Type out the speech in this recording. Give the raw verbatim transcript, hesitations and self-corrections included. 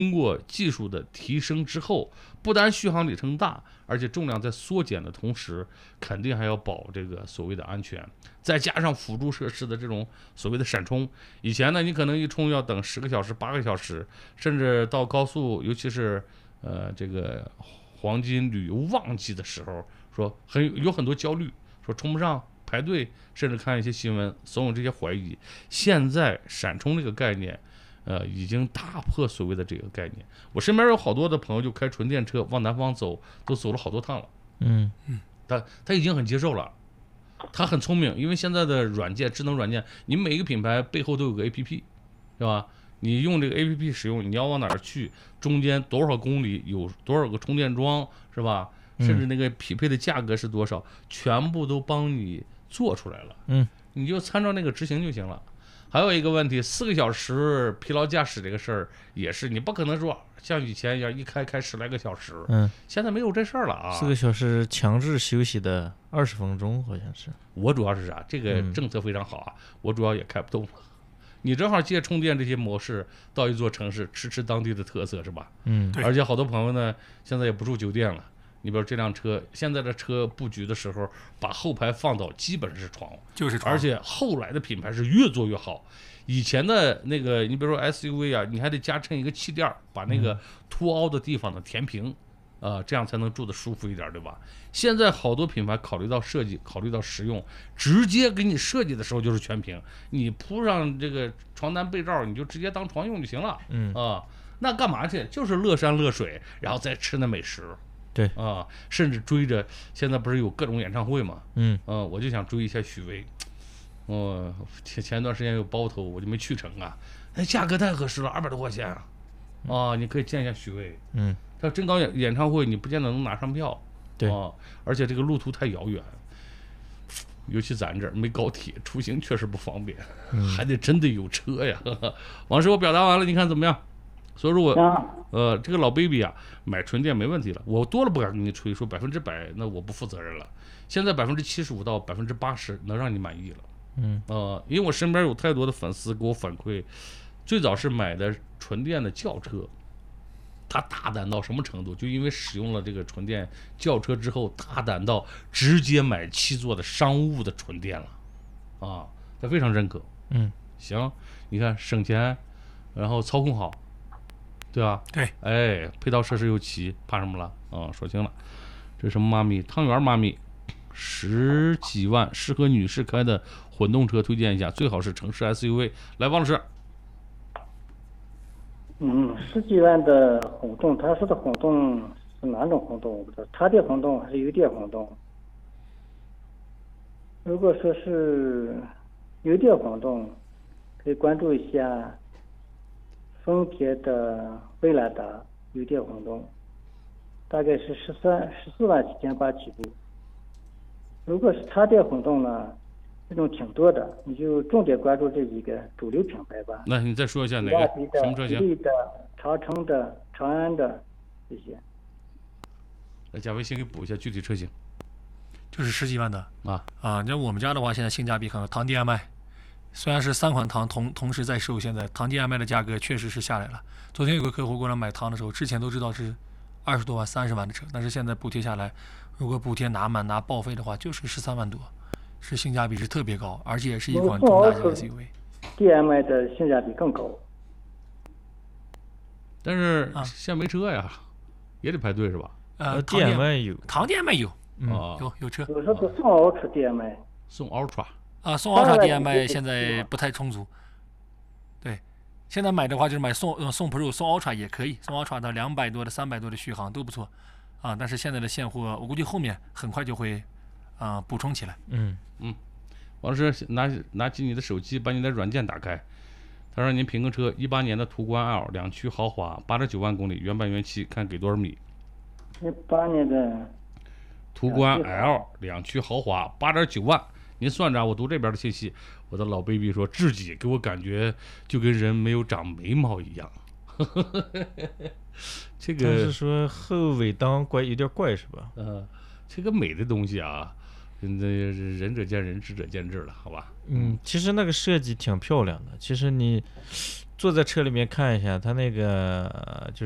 经过技术的提升之后，不但续航里程大，而且重量在缩减的同时，肯定还要保这个所谓的安全。再加上辅助设施的这种所谓的闪充，以前呢，你可能一充要等十个小时、八个小时，甚至到高速，尤其是呃这个黄金旅游旺季的时候，说很有很多焦虑，说充不上。排队，甚至看一些新闻，怂恿这些怀疑。现在闪充这个概念，呃，已经打破所谓的这个概念。我身边有好多的朋友就开纯电车往南方走，都走了好多趟了。 嗯嗯， 他他已经很接受了，他很聪明，因为现在的软件，智能软件，你每一个品牌背后都有个 A P P， 是吧？你用这个 A P P 使用，你要往哪儿去，中间多少公里有多少个充电桩，是吧？甚至那个匹配的价格是多少，全部都帮你做出来了， 嗯， 你就参照那个执行就行了。还有一个问题，四个小时疲劳驾驶这个事儿也是，你不可能说像以前一样一开开十来个小时， 嗯， 现在没有这事儿了啊。 四个小时强制休息的二十分钟好像是。 我主要是啥？这个政策非常好啊，嗯、我主要也开不动了。你正好借充电这些模式到一座城市，吃吃当地的特色是吧？ 嗯， 而且好多朋友呢，现在也不住酒店了。你比如这辆车，现在的车布局的时候，把后排放倒基本是床， 就是床， 而且后来的品牌是越做越好。以前的那个，你比如说 S U V 啊，你还得加衬一个气垫，把那个凸凹的地方呢填平，啊、呃，这样才能住得舒服一点，对吧？现在好多品牌考虑到设计，考虑到实用，直接给你设计的时候就是全平，你铺上这个床单被罩，你就直接当床用就行了。 嗯啊、呃，那干嘛去？就是乐山乐水，然后再吃那美食。 对啊，甚至追着现在不是有各种演唱会嘛？ 嗯嗯、呃，我就想追一下许巍。哦，前前段时间有包头，我就没去成啊。那价格太合适了，二百多块钱啊！啊，你可以见一下许巍。 嗯， 他真搞演演唱会，你不见得能拿上票。 对啊，而且这个路途太遥远，尤其咱这儿没高铁，出行确实不方便， 嗯、 还得真得有车呀。王师，我表达完了，你看怎么样？所以说我，呃，这个老 baby 啊，买纯电没问题了。我多了不敢跟你吹，说百分之百，那我不负责任了。现在百分之七十五到百分之八十能让你满意了。 嗯， 呃，因为我身边有太多的粉丝给我反馈，最早是买的纯电的轿车，他大胆到什么程度？就因为使用了这个纯电轿车之后，大胆到直接买七座的商务的纯电了，啊，他非常认可。 嗯， 行，你看省钱，然后操控好。对吧？ 对， 哎，配套设施又齐，怕什么了？啊、嗯，说清了，这是什么妈咪？汤圆妈咪，十几万适合女士开的混动车，推荐一下，最好是城市 S U V。来，王老师。 嗯，十几万的混动，他说的混动是哪种混动？我不知道，插电混动还是油电混动？如果说是油电混动，可以关注一下。丰田的威兰达油电混动，大概是十三、十四万七千八起步。如果是插电混动呢，这种挺多的，你就重点关注这几个主流品牌吧。 那你再说一下哪个？什么车型？ 吉利的、长城的、长安的这些。 来，加微信给补一下具体车型。 就是十几万的啊啊！那我们家的话，现在性价比很高，唐 D M I。虽然是三款唐同同时在售，现在唐 D M I 的价格确实是下来了。昨天有个客户过来买唐的时候，之前都知道是二十多万、三十万的车，但是现在补贴下来，如果补贴拿满拿报废的话，就是十三万多，是性价比是特别高，而且也是一款中大型 S U V。D M I 的性价比更高， 但是现在没车呀，也得排队是吧？ 呃 ，D M I 有， 唐 D M I 有， 嗯， 有有车。 有时候是送 Ultra D M I， 送 Ultra。 啊，送 Ultra D M I 现在不太充足。对，现在买的话就是买送呃送 Pro， 送 Ultra 也可以，送 Ultra 的两百多的、三百多的续航都不错啊。但是现在的现货，我估计后面很快就会啊、呃、补充起来。 嗯嗯，王老师拿拿起你的手机，把你的软件打开。他说您评个车，一八年的途观 L 两驱豪华，八点九万公里，原版原漆，看给多少米？ 一八年的途观 L 两驱豪华，八点九万。您算着，我读这边的信息，我的老 baby 说自己给我感觉就跟人没有长眉毛一样。这个他是说后尾档怪有点怪是吧？ 呃，这个美的东西啊，那仁者见仁，智者见智了，好吧？ 嗯，其实那个设计挺漂亮的。其实你坐在车里面看一下，它那个就